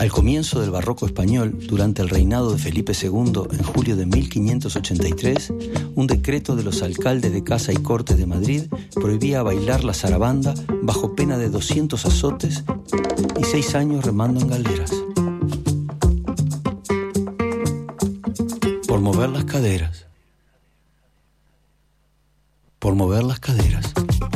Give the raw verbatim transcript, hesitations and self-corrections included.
Al comienzo del barroco español, durante el reinado de Felipe segundo, en julio de mil quinientos ochenta y tres, un decreto de los alcaldes de Casa y Corte de Madrid prohibía bailar la zarabanda bajo pena de doscientos azotes y seis años remando en galeras. Por mover las caderas. Por mover las caderas.